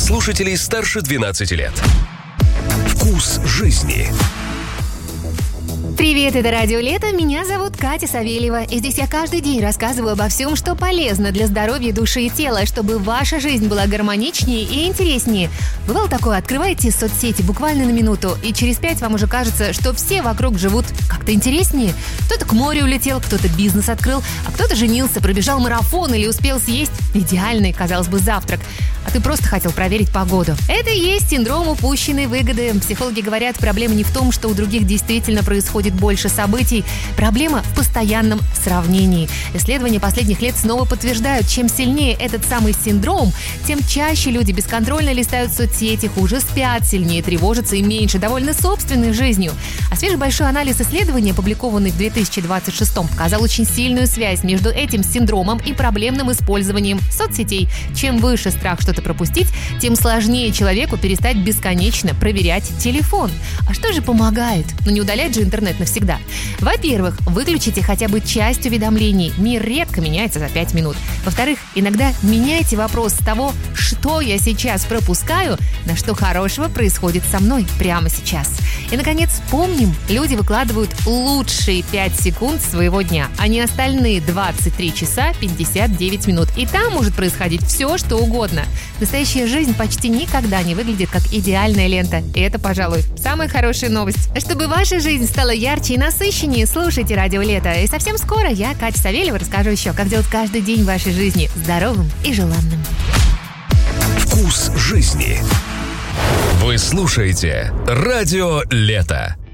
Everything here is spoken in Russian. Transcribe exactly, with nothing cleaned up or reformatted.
слушателей старше двенадцати лет. Вкус жизни. Привет, это Радио Лето, меня зовут Катя Савельева, и здесь я каждый день рассказываю обо всем, что полезно для здоровья души и тела, чтобы ваша жизнь была гармоничнее и интереснее. Бывало такое, открываете соцсети буквально на минуту, и через пять вам уже кажется, что все вокруг живут как-то интереснее. Кто-то к морю улетел, кто-то бизнес открыл, а кто-то женился, пробежал марафон или успел съесть идеальный, казалось бы, завтрак. А ты просто хотел проверить погоду. Это и есть синдром упущенной выгоды. Психологи говорят, проблема не в том, что у других действительно происходит больше событий. Проблема в постоянном сравнении. Исследования последних лет снова подтверждают, чем сильнее этот самый синдром, тем чаще люди бесконтрольно листают соцсети, хуже спят, сильнее тревожатся и меньше довольны собственной жизнью. А свежий большой анализ исследований, опубликованный в две тысячи двадцать шестом, показал очень сильную связь между этим синдромом и проблемным использованием соцсетей. Чем выше страх что-то пропустить, тем сложнее человеку перестать бесконечно проверять телефон. А что же помогает? Ну не удалять же интернет навсегда. Во-первых, выключите хотя бы часть уведомлений. Мир редко меняется за пять минут. Во-вторых, иногда меняйте вопрос с того, что я сейчас пропускаю, на что хорошего происходит со мной прямо сейчас. И, наконец, помним, люди выкладывают лучшие пять секунд своего дня, а не остальные двадцать три часа пятьдесят девять минут. И там может происходить все, что угодно. Настоящая жизнь почти никогда не выглядит как идеальная лента. И это, пожалуй, самая хорошая новость. Чтобы ваша жизнь стала ярче и насыщеннее, слушайте Радио Лето. И совсем скоро я, Катя Савельева, расскажу еще, как делать каждый день вашей жизни здоровым и желанным. Вкус жизни. Вы слушаете Радио Лето.